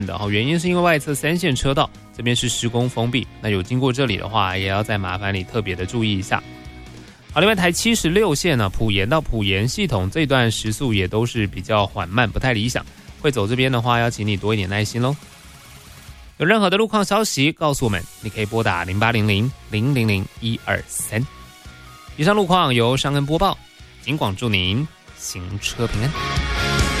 的，原因是因为外侧3线车道这边是施工封闭，那有经过这里的话，也要再麻烦你特别的注意一下。好，另外台76线呢，埔盐到埔盐系统这段时速也都是比较缓慢，不太理想。会走这边的话，要请你多一点耐心咯。有任何的路况消息告诉我们，你可以拨打0800-000-123。以上路况由尚恩播报，警广祝您行车平安。